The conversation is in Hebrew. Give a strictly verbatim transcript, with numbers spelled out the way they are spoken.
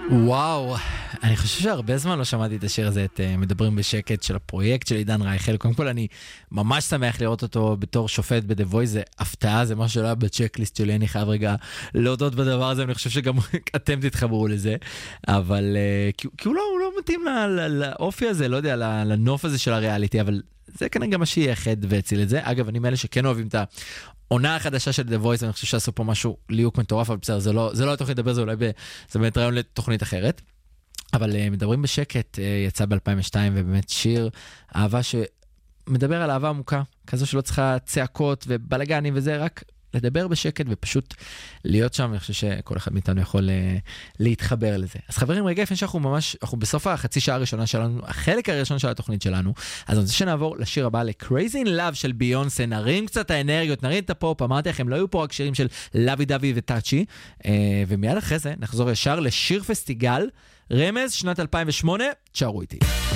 וואו, אני חושב שהרבה זמן לא שמעתי את השיר הזה, את uh, מדברים בשקט של הפרויקט של עידן רייכל. קודם כל אני ממש שמח לראות אותו בתור שופט ב-The Voice, זה הפתעה, זה משהו שלא היה בצ'קליסט שלי, אני חייב רגע להודות בדבר הזה, אני חושב שגם אתם תתחברו לזה, אבל uh, כי, כי הוא, לא, הוא לא מתאים לאופי הזה, לא יודע, לנוף הזה של הריאליטי, אבל זה כנראה גם מה שייחד והציל את זה. אגב, אני מאלה שכן אוהבים את העונה החדשה של The Voice, אני חושב שעשו פה משהו ליהוק מטורף, אבל בסדר, זה לא, זה לא התוכנית לדבר, זה אולי ב, זה באמת רעיון לתוכנית אחרת. אבל uh, מדברים בשקט, uh, יצא ב-אלפיים ושתיים, ובאמת שיר אהבה שמדבר על אהבה עמוקה, כזו שלא צריכה צעקות ובלגנים וזה, רק לדבר בשקט ופשוט להיות שם. אני חושב שכל אחד מאיתנו יכול uh, להתחבר לזה. אז חברים, רגע, לפני שאנחנו ממש, אנחנו בסוף החצי שעה הראשונה שלנו, החלק הראשון של התוכנית שלנו, אז אני רוצה שנעבור לשיר הבא, ל-Crazy in Love של ביונסה, נרים קצת האנרגיות, נרים את הפופ, אמרתי לכם, לא היו פה רק שירים של לוי דווי וטאצ'י, uh, ומיד אחרי זה נחזור ישר לשיר פסטיגל, רמז, שנת אלפיים ושמונה, תשארו איתי.